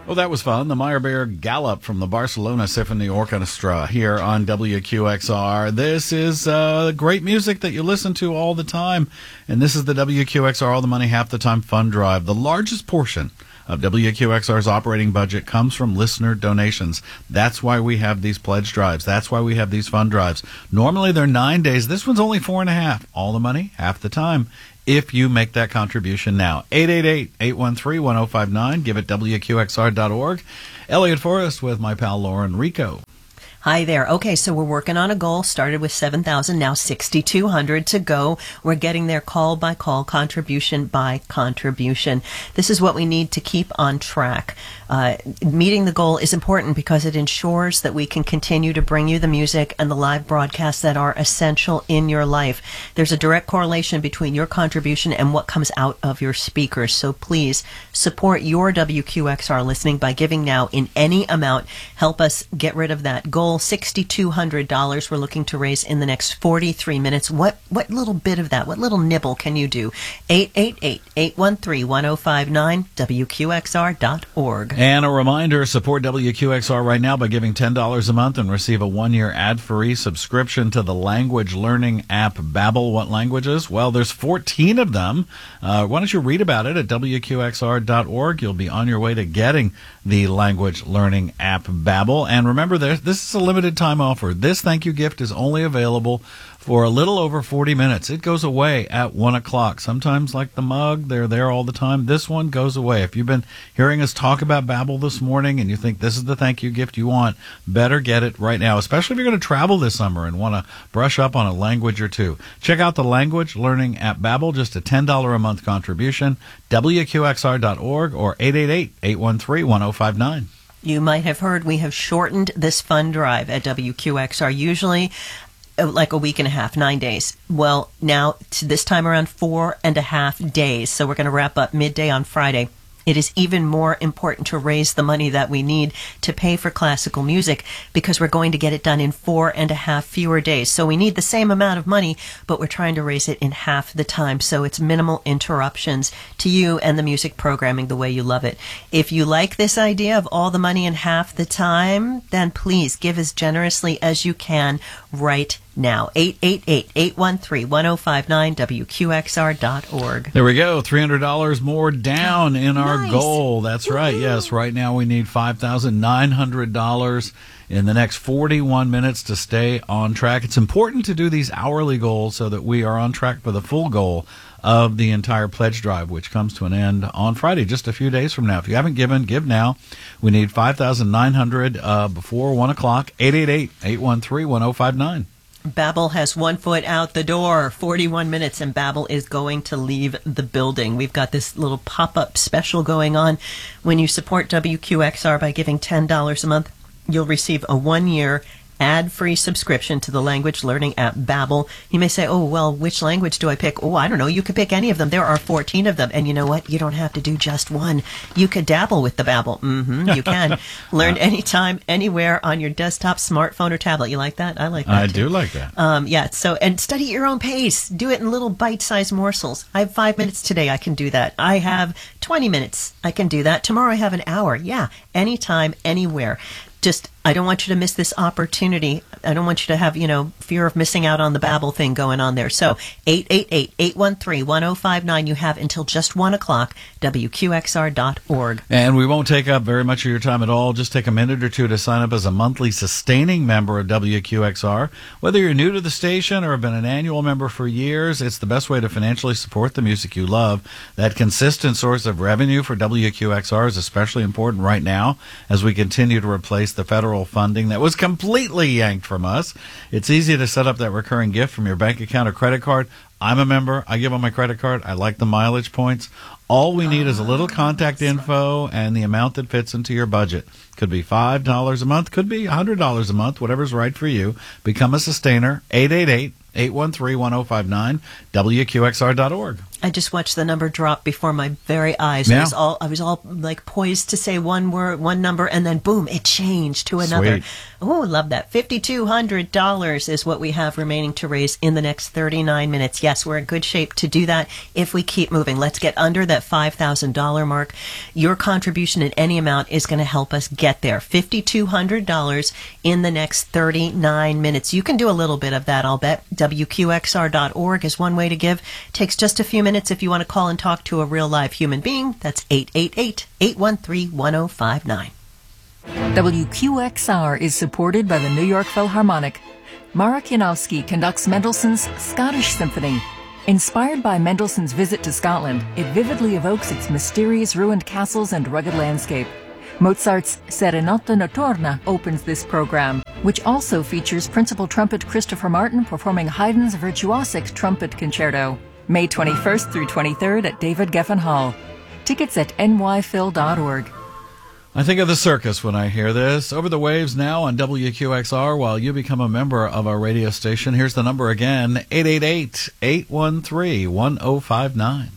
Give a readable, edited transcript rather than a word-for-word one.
Well, that was fun. The Meyerbeer Gallop from the Barcelona Symphony Orchestra here on WQXR. This is great music that you listen to all the time. And this is the WQXR All the Money Half the Time Fund Drive. The largest portion of WQXR's operating budget comes from listener donations. That's why we have these pledge drives. That's why we have these fund drives. Normally they're 9 days. This one's only 4.5. All the money, half the time, if you make that contribution now. 888-813-1059. Give it WQXR.org. Elliot Forrest with my pal Lauren Rico. Hi there. Okay, so we're working on a goal. Started with 7,000, now 6,200 to go. We're getting there call by call, contribution by contribution. This is what we need to keep on track. Meeting the goal is important because it ensures that we can continue to bring you the music and the live broadcasts that are essential in your life. There's a direct correlation between your contribution and what comes out of your speakers. So please support your WQXR listening by giving now in any amount. Help us get rid of that goal. $6,200 we're looking to raise in the next 43 minutes. What little bit of that, what little nibble can you do? 888-813-1059, WQXR.org. And a reminder, support WQXR right now by giving $10 a month and receive a 1-year ad-free subscription to the language learning app Babbel. What languages? Well, there's 14 of them. Why don't you read about it at WQXR.org? You'll be on your way to getting the language learning app Babbel. And remember, this is a limited time offer. This thank you gift is only available for a little over 40 minutes. It goes away at 1 o'clock. Sometimes, like the mug, they're there all the time. This one goes away. If you've been hearing us talk about Babbel this morning and you think this is the thank you gift you want, better get it right now, especially if you're going to travel this summer and want to brush up on a language or two. Check out the language learning app Babbel, just a $10 a month contribution, WQXR.org or 888-813-1059. You might have heard we have shortened this fund drive at WQXR, usually like a week and a half, 9 days. Well, now this time around 4.5 days. So we're going to wrap up midday on Friday. It is even more important to raise the money that we need to pay for classical music because we're going to get it done in 4.5 fewer days. So we need the same amount of money, but we're trying to raise it in half the time. So it's minimal interruptions to you and the music programming the way you love it. If you like this idea of all the money in half the time, then please give as generously as you can right now. 888-813-1059, WQXR.org. There we go. $300 more down in our goal. That's right. Yes, right now we need $5,900 in the next 41 minutes to stay on track. It's important to do these hourly goals so that we are on track for the full goal of the entire pledge drive, which comes to an end on Friday, just a few days from now. If you haven't given, give now. We need $5,900 before 1 o'clock. 888-813-1059. Babbel has one foot out the door, 41 minutes, and Babbel is going to leave the building. We've got this little pop-up special going on. When you support WQXR by giving $10 a month, you'll receive a 1-year ad-free subscription to the language learning app Babbel. You may say, oh, well, which language do I pick? Oh, I don't know. You could pick any of them. There are 14 of them. And you know what? You don't have to do just one. You could dabble with the Babbel. You can. Learn anytime, anywhere on your desktop, smartphone, or tablet. You like that? I like that, I too. do like that. Yeah. So, and study at your own pace. Do it in little bite-sized morsels. I have 5 minutes today. I can do that. I have 20 minutes. I can do that. Tomorrow I have an hour. Yeah. Anytime, anywhere. Just, I don't want you to miss this opportunity. I don't want you to have, fear of missing out on the Babbel thing going on there. So 888-813-1059. You have until just 1 o'clock, WQXR.org. And we won't take up very much of your time at all. Just take a minute or two to sign up as a monthly sustaining member of WQXR. Whether you're new to the station or have been an annual member for years, it's the best way to financially support the music you love. That consistent source of revenue for WQXR is especially important right now as we continue to replace the federal funding that was completely yanked from us. It's easy to set up that recurring gift from your bank account or credit card. I'm a member. I give on my credit card. I like the mileage points. All we need is a little contact info and the amount that fits into your budget. Could be $5 a month. Could be $100 a month. Whatever's right for you. Become a sustainer. 888-813-1059, WQXR.org. I just watched the number drop before my very eyes. Yeah. I was all like poised to say one word, one number, and then boom, it changed to another. Sweet. Oh, love that. $5,200 is what we have remaining to raise in the next 39 minutes. Yes, we're in good shape to do that if we keep moving. Let's get under that $5,000 mark. Your contribution in any amount is going to help us get there. $5,200 in the next 39 minutes. You can do a little bit of that, I'll bet. WQXR.org is one way to give. Takes just a few minutes if you want to call and talk to a real live human being. That's 888-813-1059. WQXR is supported by the New York Philharmonic. Mara Kianowski conducts Mendelssohn's Scottish Symphony. Inspired by Mendelssohn's visit to Scotland, it vividly evokes its mysterious ruined castles and rugged landscape. Mozart's Serenata Notturna opens this program, which also features principal trumpet Christopher Martin performing Haydn's Virtuosic Trumpet Concerto. May 21st through 23rd at David Geffen Hall. Tickets at nyphil.org. I think of the circus when I hear this. Over the waves now on WQXR while you become a member of our radio station. Here's the number again, 888-813-1059.